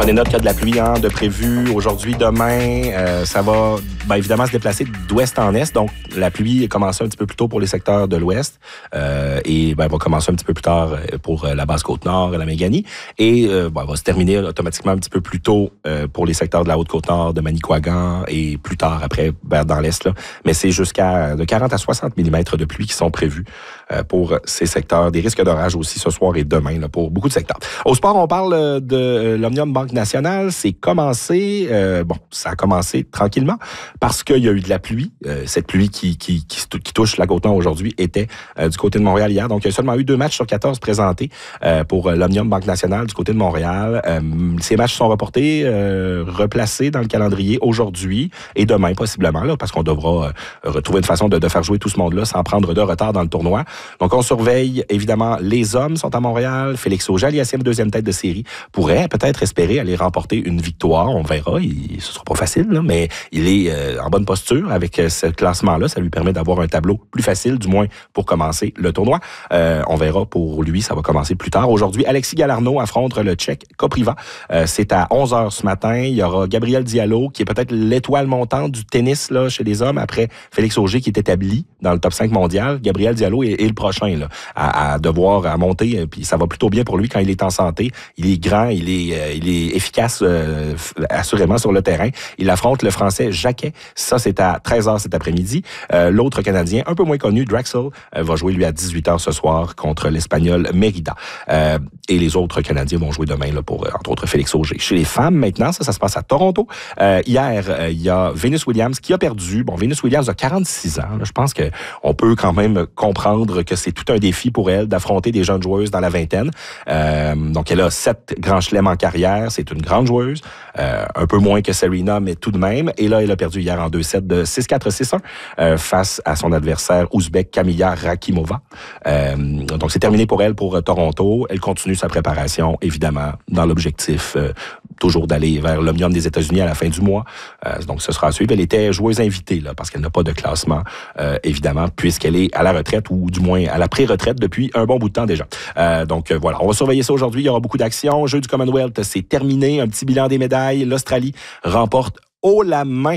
Prenez note qu'il y a de la pluie de prévu aujourd'hui, demain. Ça va évidemment se déplacer d'ouest en est. Donc, la pluie a commencé un petit peu plus tôt pour les secteurs de l'ouest et va commencer un petit peu plus tard pour la Basse-Côte-Nord et la Méganie. Et va se terminer automatiquement un petit peu plus tôt pour les secteurs de la Haute-Côte-Nord, de Manicouagan et plus tard après vers dans l'est. Là. Mais c'est jusqu'à de 40 à 60 mm de pluie qui sont prévus pour ces secteurs. Des risques d'orage aussi ce soir et demain là, pour beaucoup de secteurs. Au sport, on parle de l'Omnium Banque Nationale. C'est commencé, ça a commencé tranquillement parce qu'il y a eu de la pluie. Cette pluie qui touche la Côte-Nord aujourd'hui était du côté de Montréal hier. Donc, il y a seulement eu 2 matchs sur 14 présentés pour l'Omnium Banque Nationale du côté de Montréal. Ces matchs sont reportés, replacés dans le calendrier aujourd'hui et demain possiblement, là, parce qu'on devra retrouver une façon de faire jouer tout ce monde-là sans prendre de retard dans le tournoi. Donc, on surveille, évidemment, les hommes sont à Montréal. Félix Auger-Aliassime, deuxième tête de série, pourrait peut-être espérer aller remporter une victoire. On verra. Ce sera pas facile, là, mais il est en bonne posture avec ce classement-là. Ça lui permet d'avoir un tableau plus facile, du moins pour commencer le tournoi. On verra pour lui, ça va commencer plus tard. Aujourd'hui, Alexis Galarneau affronte le Tchèque Kopriva. C'est à 11h ce matin. Il y aura Gabriel Diallo, qui est peut-être l'étoile montante du tennis là, chez les hommes, après Félix Auger, qui est établi dans le top 5 mondial. Gabriel Diallo est le prochain là, à devoir monter. Puis ça va plutôt bien pour lui quand il est en santé. Il est grand, il est efficace assurément sur le terrain. Il affronte le Français Jacquet. Ça, c'est à 13h cet après-midi. L'autre Canadien, un peu moins connu, Drexel, va jouer lui à 18h ce soir contre l'Espagnol Mérida. Et les autres Canadiens vont jouer demain là, pour, entre autres, Félix Auger. Chez les femmes, maintenant, ça se passe à Toronto. Hier, il y a Venus Williams qui a perdu. Bon, Venus Williams a 46 ans. Là. Je pense qu'on peut quand même comprendre que c'est tout un défi pour elle d'affronter des jeunes joueuses dans la vingtaine. Donc, elle a 7 grands chelems en carrière. C'est une grande joueuse. Un peu moins que Serena, mais tout de même. Et là, elle a perdu hier en 2-7 de 6-4, 6-1 face à son adversaire ouzbek Kamila Rakimova. Donc, c'est terminé pour elle pour Toronto. Elle continue sa préparation, évidemment, dans l'objectif toujours d'aller vers l'Omnium des États-Unis à la fin du mois. Donc, ce sera à suivre. Elle était joueuse invitée, là, parce qu'elle n'a pas de classement, évidemment, puisqu'elle est à la retraite, ou du moins à la pré-retraite depuis un bon bout de temps déjà. Donc, voilà, on va surveiller ça aujourd'hui. Il y aura beaucoup d'actions. Jeux du Commonwealth, c'est terminé. Un petit bilan des médailles. L'Australie remporte haut la main,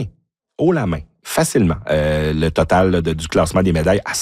facilement, le total du classement des médailles à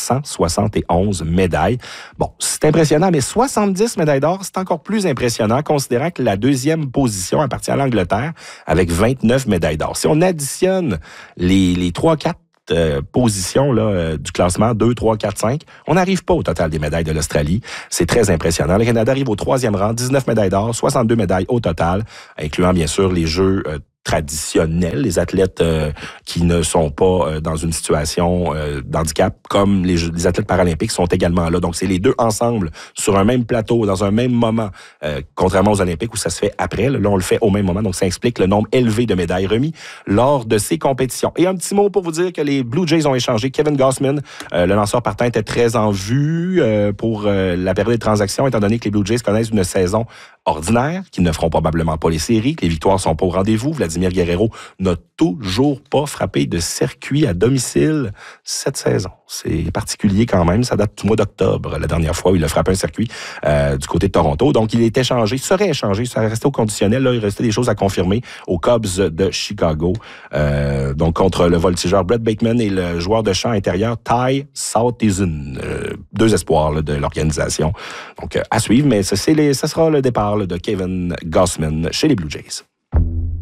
171 médailles. Bon, c'est impressionnant, mais 70 médailles d'or, c'est encore plus impressionnant, considérant que la deuxième position appartient à l'Angleterre avec 29 médailles d'or. Si on additionne les 3-4 positions là, du classement 2, 3, 4, 5. On n'arrive pas au total des médailles de l'Australie. C'est très impressionnant. Le Canada arrive au 3e rang, 19 médailles d'or, 62 médailles au total, incluant bien sûr les Jeux traditionnels, les athlètes qui ne sont pas dans une situation d'handicap, comme les athlètes paralympiques sont également là. Donc, c'est les deux ensemble, sur un même plateau, dans un même moment, contrairement aux Olympiques où ça se fait après. Là, on le fait au même moment, donc ça explique le nombre élevé de médailles remis lors de ces compétitions. Et un petit mot pour vous dire que les Blue Jays ont échangé. Kevin Gausman, le lanceur partant, était très en vue pour la période des transactions, étant donné que les Blue Jays connaissent une saison ordinaire, qui ne feront probablement pas les séries, que les victoires sont pas au rendez-vous. Vladimir Guerrero n'a toujours pas frappé de circuit à domicile cette saison. C'est particulier quand même. Ça date du mois d'octobre, la dernière fois où il a frappé un circuit du côté de Toronto. Donc, il est échangé, serait resté au conditionnel. Là, il restait des choses à confirmer aux Cubs de Chicago. Donc, contre le voltigeur Brett Bateman et le joueur de champ intérieur Ty Southison. 2 espoirs là, de l'organisation. Donc, à suivre, mais ça sera le départ là, de Kevin Gausman chez les Blue Jays.